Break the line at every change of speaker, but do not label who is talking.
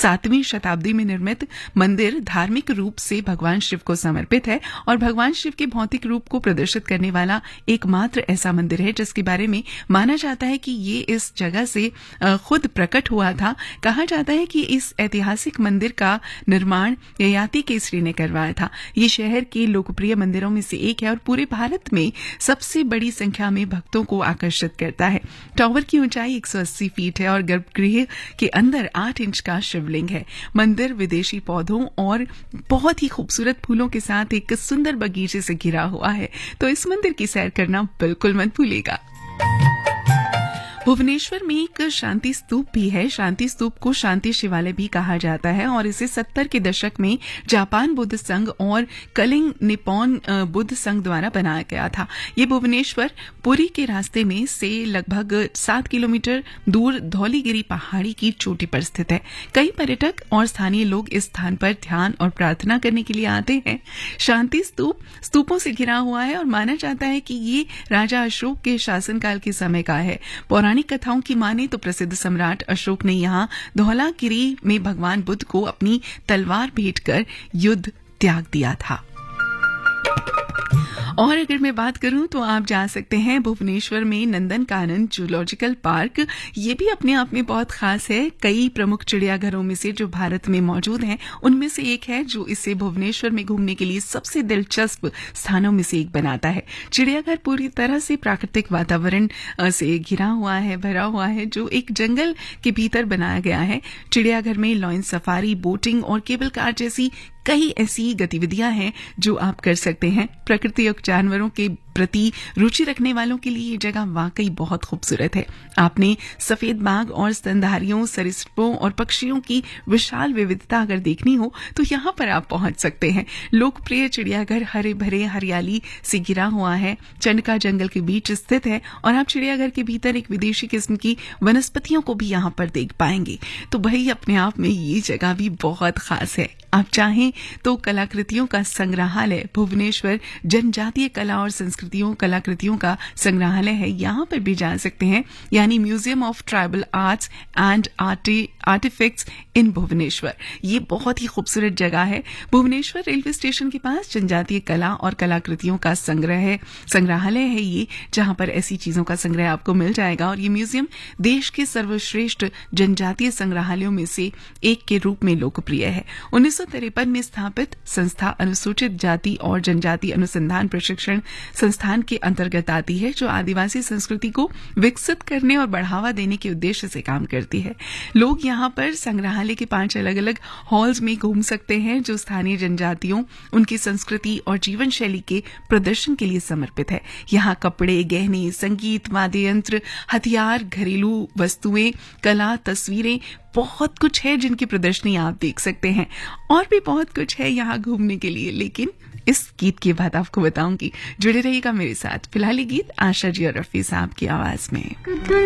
7वीं शताब्दी में निर्मित मंदिर धार्मिक रूप से भगवान शिव को समर्पित है और भगवान शिव के भौतिक रूप को प्रदर्शित करने वाला एकमात्र ऐसा मंदिर है जिसके बारे में माना जाता है कि ये इस जगह से खुद प्रकट हुआ था। कहा जाता है कि इस ऐतिहासिक मंदिर का निर्माण ययाति केसरी ने करवाया था। ये शहर के लोकप्रिय मंदिरों में से एक है और पूरे भारत में सबसे बड़ी संख्या में भक्तों को आकर्षित करता है। टावर की ऊंचाई 180 फीट है और गर्भगृह के अंदर 8 इंच का शिवलिंग है। मंदिर विदेशी पौधों और बहुत ही खूबसूरत फूलों के साथ एक सुंदर बगीचे से घिरा हुआ है, तो इस मंदिर की सैर करना बिल्कुल मत भूलिएगा। भुवनेश्वर में एक शांति स्तूप भी है। शांति स्तूप को शांति शिवालय भी कहा जाता है और इसे 70 के दशक में जापान बुद्ध संघ और कलिंग निप्पॉन बुद्ध संघ द्वारा बनाया गया था। ये भुवनेश्वर पुरी के रास्ते में से लगभग 7 किलोमीटर दूर धौलीगिरी पहाड़ी की चोटी पर स्थित है। कई पर्यटक और स्थानीय लोग इस स्थान पर ध्यान और प्रार्थना करने के लिए आते हैं। शांति स्तूप स्तूपों से घिरा हुआ है और माना जाता है कि ये राजा अशोक के शासनकाल के समय का है। पौराणिक कथाओं की माने तो प्रसिद्ध सम्राट अशोक ने यहाँ धौलागिरी में भगवान बुद्ध को अपनी तलवार भेंट कर युद्ध त्याग दिया था। और अगर मैं बात करूं तो आप जा सकते हैं भुवनेश्वर में नंदनकानन जूलॉजिकल पार्क। ये भी अपने आप में बहुत खास है। कई प्रमुख चिड़ियाघरों में से जो भारत में मौजूद हैं उनमें से एक है जो इसे भुवनेश्वर में घूमने के लिए सबसे दिलचस्प स्थानों में से एक बनाता है। चिड़ियाघर पूरी तरह से प्राकृतिक वातावरण से घिरा हुआ है, भरा हुआ है, जो एक जंगल के भीतर बनाया गया है। चिड़ियाघर में लॉयन सफारी, बोटिंग और केबल कार जैसी कई ऐसी गतिविधियां हैं जो आप कर सकते हैं। प्रकृति और जानवरों के प्रति रुचि रखने वालों के लिए ये जगह वाकई बहुत खूबसूरत है। आपने सफेद बाघ और स्तनधारियों, सरीसृपों और पक्षियों की विशाल विविधता अगर देखनी हो तो यहाँ पर आप पहुंच सकते हैं। लोकप्रिय चिड़ियाघर हरे भरे हरियाली से घिरा हुआ है, चंडका जंगल के बीच स्थित है और आप चिड़ियाघर के भीतर एक विदेशी किस्म की वनस्पतियों को भी यहाँ पर देख पाएंगे। तो भाई अपने आप में ये जगह भी बहुत खास है। आप चाहें तो कलाकृतियों का संग्रहालय भुवनेश्वर जनजातीय कला और कलाकृतियों का संग्रहालय है, यहाँ पर भी जा सकते हैं, यानी museum of tribal arts and artefacts इन भुवनेश्वर। ये बहुत ही खूबसूरत जगह है। भुवनेश्वर रेलवे स्टेशन के पास जनजातीय कला और कलाकृतियों का संग्रहालय है ये, जहाँ पर ऐसी चीजों का संग्रह आपको मिल जाएगा और ये म्यूजियम देश के जनजातीय संग्रहालयों में से एक के रूप में लोकप्रिय है। 1953 में स्थापित संस्था अनुसूचित जाति और जनजाति अनुसंधान प्रशिक्षण संस्थान के अंतर्गत आती है, जो आदिवासी संस्कृति को विकसित करने और बढ़ावा देने के उद्देश्य से काम करती है। लोग यहाँ पर संग्रहालय के 5 अलग अलग हॉल्स में घूम सकते हैं जो स्थानीय जनजातियों, उनकी संस्कृति और जीवन शैली के प्रदर्शन के लिए समर्पित है। यहाँ कपड़े, गहने, संगीत, वाद्य यंत्र, हथियार, घरेलू वस्तुएं, कला, तस्वीरें, बहुत कुछ है जिनकी प्रदर्शनी आप देख सकते हैं। और भी बहुत कुछ है यहाँ घूमने के लिए, लेकिन इस गीत के बाद आपको बताऊंगी। जुड़े रहिएगा मेरे साथ। फिलहाल ये गीत आशा जी और रफी साहब की आवाज में।